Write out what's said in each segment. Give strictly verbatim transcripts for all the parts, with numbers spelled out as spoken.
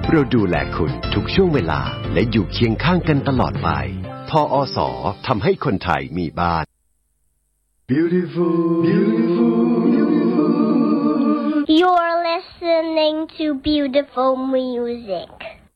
เราดูแลคุณทุกช่วงเวลาและอยู่เคียงข้างกันตลอดไปทอ ส.ทำให้คนไทยมีบ้าน Beautiful, beautiful, beautiful. You're listening to beautiful music.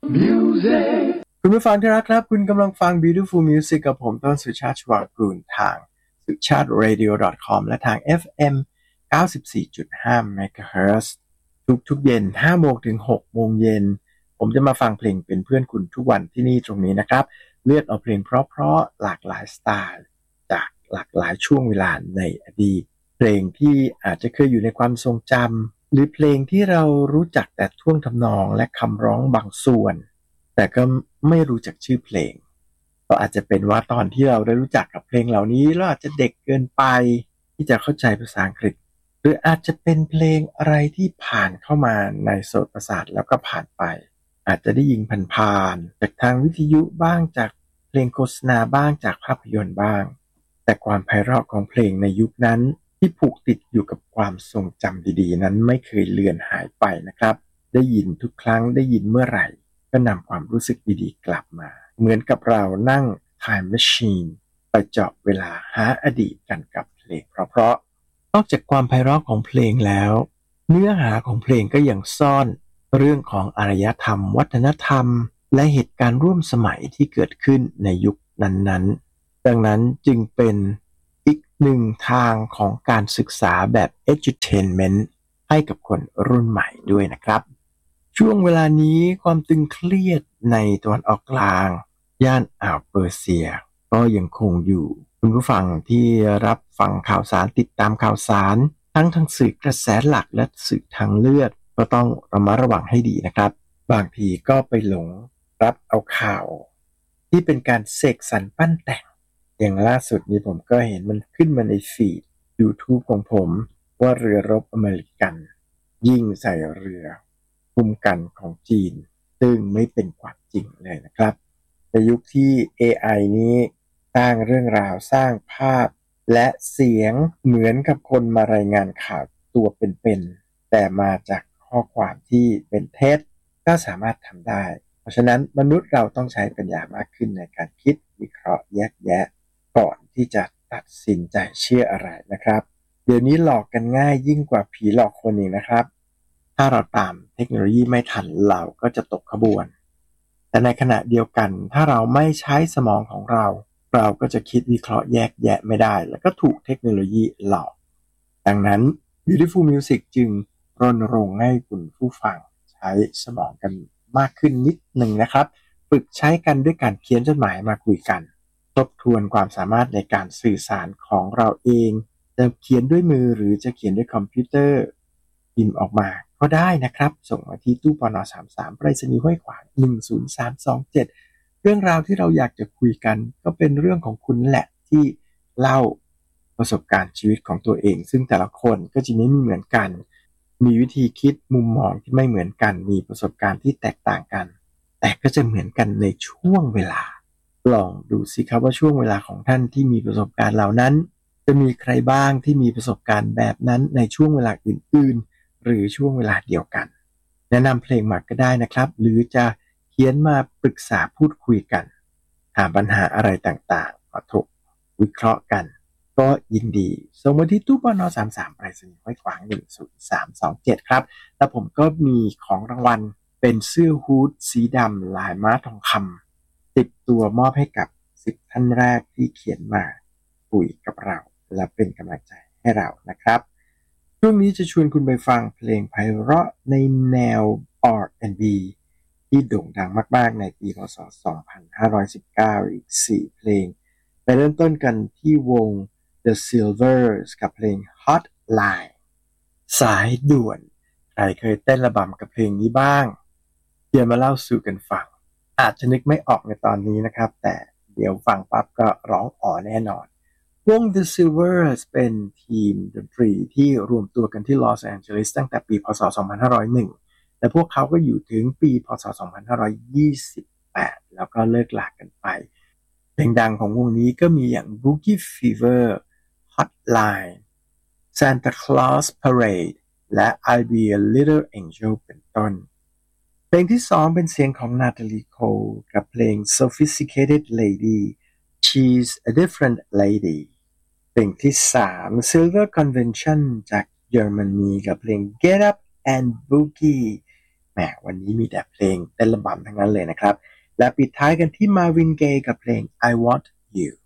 Music. คุณผู้ฟังที่รักครับคุณกำลังฟัง Beautiful Music กับผมต้นสุชาติชวางกูลทางสุชาติ เรดิโอ ดอท คอม และทาง เอฟ เอ็ม เก้าสิบสี่จุดห้า เมกะเฮิรตซ์ ทุกๆเย็น ห้าโมงถึงหกโมงเย็นผมจะมาฟังเพลงเป็นเพื่อนคุณทุกวันที่นี่ตรงนี้นะครับเลือกเอาเพลงเพราะๆหลากหลายสไตล์จากหลากหลายช่วงเวลาในอดีตเพลงที่อาจจะเคยอยู่ในความทรงจำหรือเพลงที่เรารู้จักแต่ท่วงทำนองและคำร้องบางส่วนแต่ก็ไม่รู้จักชื่อเพลงก็อาจจะเป็นว่าตอนที่เราได้รู้จักกับเพลงเหล่านี้เราอาจจะเด็กเกินไปที่จะเข้าใจภาษาอังกฤษหรืออาจจะเป็นเพลงอะไรที่ผ่านเข้ามาในโสตประสาทแล้วก็ผ่านไปอาจจะได้ยินผ่านๆจากทางวิทยุบ้างจากเพลงโฆษณาบ้างจากภาพยนตร์บ้างแต่ความไพเราะของเพลงในยุคนั้นที่ผูกติดอยู่กับความทรงจำดีๆนั้นไม่เคยเลือนหายไปนะครับได้ยินทุกครั้งได้ยินเมื่อไหร่ก็นำความรู้สึกดีๆกลับมาเหมือนกับเรานั่ง Time Machine ไปเจาะเวลาหาอดีตกันกับเพลงเพราะๆนอกจากความไพเราะของเพลงแล้วเนื้อหาของเพลงก็ยังซ่อนเรื่องของอารยธรรมวัฒนธรรมและเหตุการณ์ร่วมสมัยที่เกิดขึ้นในยุคนั้นๆดังนั้นจึงเป็นอีกหนึ่งทางของการศึกษาแบบ edutainment ให้กับคนรุ่นใหม่ด้วยนะครับช่วงเวลานี้ความตึงเครียดในตะวันออกกลางย่านอ่าวเปอร์เซียก็ยังคงอยู่คุณผู้ฟังที่รับฟังข่าวสารติดตามข่าวสารทั้งทางสื่อกระแสหลักและสื่อทางเลือดก็ต้องระมัดระวังให้ดีนะครับบางทีก็ไปหลงรับเอาข่าวที่เป็นการเสกสรรปั้นแต่งอย่างล่าสุดนี้ผมก็เห็นมันขึ้นมาในฟีด YouTube ของผมว่าเรือรบอเมริกันยิงใส่เรือคุ้มกันของจีนซึ่งไม่เป็นความจริงเลยนะครับในยุคที่ เอ ไอ นี้สร้างเรื่องราวสร้างภาพและเสียงเหมือนกับคนมารายงานข่าวตัวเป็นๆแต่มาจากข้อความที่เป็นเท็จก็สามารถทำได้เพราะฉะนั้นมนุษย์เราต้องใช้ปัญญามากขึ้นในการคิดวิเคราะห์แยกแยะก่อนที่จะตัดสินใจเชื่ออะไรนะครับเดี๋ยวนี้หลอกกันง่ายยิ่งกว่าผีหลอกคนอีกนะครับถ้าเราตามเทคโนโลยีไม่ทันเราก็จะตกขบวนแต่ในขณะเดียวกันถ้าเราไม่ใช้สมองของเราเราก็จะคิดวิเคราะห์แยกแยะไม่ได้แล้วก็ถูกเทคโนโลยีหลอกดังนั้น Beautiful Music จึงรณรงค์ให้คุณผู้ฟังใช้สมองกันมากขึ้นนิดหนึ่งนะครับฝึกใช้กันด้วยการเขียนจดหมายมาคุยกันทบทวนความสามารถในการสื่อสารของเราเองจะเขียนด้วยมือหรือจะเขียนด้วยคอมพิวเตอร์พิมพ์ออกมาก็ได้นะครับส่งมาที่ตู้ปนสามสิบสามไปรษณีย์ห้วยขวางหนึ่งศูนย์สามสองเจ็ดเรื่องราวที่เราอยากจะคุยกันก็เป็นเรื่องของคุณแหละที่เล่าประสบการณ์ชีวิตของตัวเองซึ่งแต่ละคนก็จะไม่เหมือนกันมีวิธีคิดมุมมองที่ไม่เหมือนกันมีประสบการณ์ที่แตกต่างกันแต่ก็จะเหมือนกันในช่วงเวลาลองดูสิครับว่าช่วงเวลาของท่านที่มีประสบการณ์เหล่านั้นจะมีใครบ้างที่มีประสบการณ์แบบนั้นในช่วงเวลาอื่นๆหรือช่วงเวลาเดียวกันแนะนำเพลงมาก็ได้นะครับหรือจะเขียนมาปรึกษาพูดคุยกันหาปัญหาอะไรต่างๆมาถกวิเคราะห์กันก็ยินดีส่งมาที่ตู้ปนสามสิบสามไปรษณีย์ห้วยขวางหนึ่งศูนย์สามสองเจ็ดครับแล้วผมก็มีของรางวัลเป็นเสื้อฮู้ดสีดำลายม้าทองคำติดตัวมอบให้กับสิบท่านแรกที่เขียนมาคุยกับเราและเป็นกำลังใจให้เรานะครับช่วงนี้จะชวนคุณไปฟังเพลงไพเราะในแนว อาร์ แอนด์ บี ที่โด่งดังมากๆในปีพ.ศ. สองพันห้าร้อยสิบเก้าอีกสี่เพลงไปเริ่มต้นกันที่วง The Silvers กับเพลง Hotline สายด่วนใครเคยเต้นระบำกับเพลงนี้บ้างเดี๋ยวมาเล่าสู่กันฟังอาจจะนึกไม่ออกในตอนนี้นะครับแต่เดี๋ยวฟังปั๊บก็ร้องอ๋อแน่นอนวง The Silvers เป็นทีมดนตรีที่รวมตัวกันที่ลอสแอนเจลิสตั้งแต่ปีพ.ศ. สองพันห้าร้อยเอ็ดและพวกเขาก็อยู่ถึงปีพ.ศ. สองพันห้าร้อยยี่สิบแปดแล้วก็เลิกลากันไปเพลงดังของวงนี้ก็มีอย่าง Boogie Fever Hotline Santa Claus Parade และ I'll Be a Little Angel เป็นต้นเพลงที่สองเป็นเสียงของ Natalie Cole กับเพลง Sophisticated Lady She's a Different Lady เพลงที่สาม Silver Convention จากเยอรมนีกับเพลง Get Up and Boogie แหมวันนี้มีแต่เพลงเต้นระบำทั้งนั้นเลยนะครับและปิดท้ายกันที่ Marvin Gaye กับเพลง I Want You